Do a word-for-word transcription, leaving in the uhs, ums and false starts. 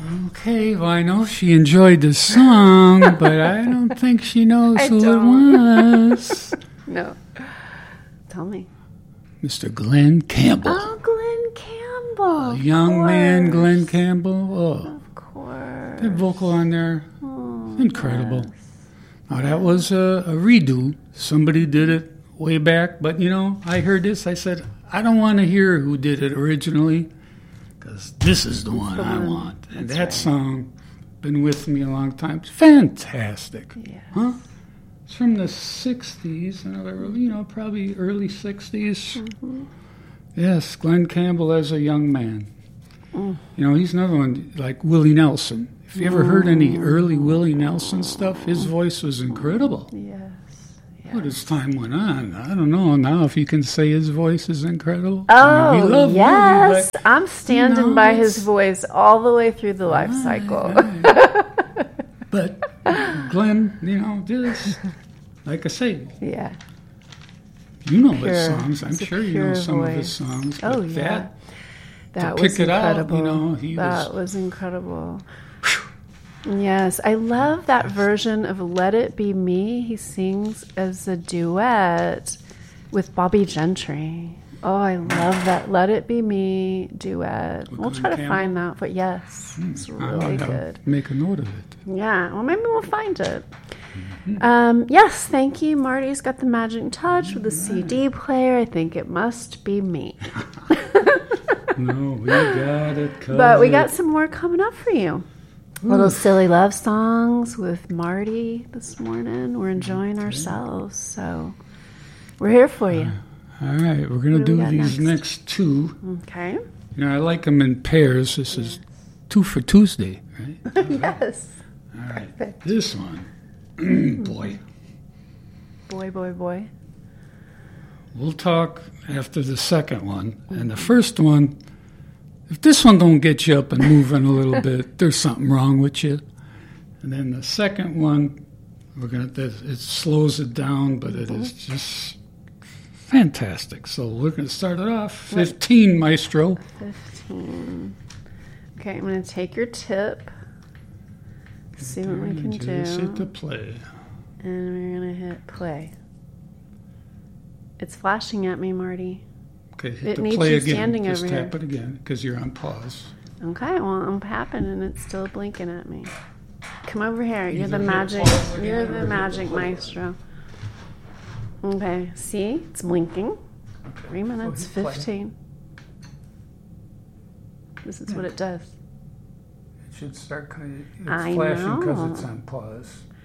Okay, well, I know she enjoyed the song, but I don't think she knows I who don't. it was. No. Tell me. Mister Glenn Campbell. Oh, Glenn Campbell. A young man, Glenn Campbell. Oh, Of course. that vocal on there, Oh, incredible. yes. Now, that was a, a redo. Somebody did it way back, but, you know, I heard this. I said, I don't want to hear who did it originally, because this is the one the I one. want. And That's that right. song, been with me a long time. It's fantastic. Yes. Huh? It's from the sixties, you know, probably early sixties. Mm-hmm. Yes, Glenn Campbell as a young man. Mm. You know, he's another one, like Willie Nelson. If you ever heard any early Willie Nelson stuff, his voice was incredible. Yes. yes. But as time went on, I don't know now if you can say his voice is incredible. Oh, I mean, we love yes. Willie, but, I'm standing you know, by his it's- voice all the way through the life Right, cycle. right. But Glenn, you know, just like I say, Yeah. you know Pure. his songs. I'm It's a sure you pure know some of his voice. songs. Oh, but yeah. that, That to was pick it out, incredible. you know, he that was- was incredible. Yes, I love that version of Let It Be Me. He sings as a duet with Bobby Gentry. Oh, I love that Let It Be Me duet. With We'll Glenn try to Campbell? find that, but yes, it's I really might have good. to make a note of it. Yeah, well, maybe we'll find it. Um, yes, thank you. Marty's got the magic touch with the C D player. I think it must be me. No, we got it covered. But we got some more coming up for you. Little silly love songs with Marty this morning. We're enjoying ourselves, so we're here for you. All right, we're going to What do we do got these next? next two. Okay. You know, I like them in pairs. This is two for Tuesday, right? Yes. All right, Perfect. this one, boy. Boy, boy, boy. We'll talk after the second one. And the first one, if this one don't get you up and moving a little bit, there's something wrong with you. And then the second one, we're gonna it slows it down, but it is just fantastic. So we're gonna start it off. Fifteen, Maestro. fifteen. Okay, I'm going to take your tip, see what we can Just hit the do, play. and we're going to hit play. It's flashing at me, Marty. Okay, hit It the needs play you again. standing Just over tap it again because you're on pause. Okay, well, I'm tapping and it's still blinking at me. Come over here. You're the Either hit magic. pause again You're or the hit magic play. maestro. Okay, see? It's blinking. Three minutes, hit play. fifteen. This is what it does. It should start kind of, I it's flashing because know. it's on pause.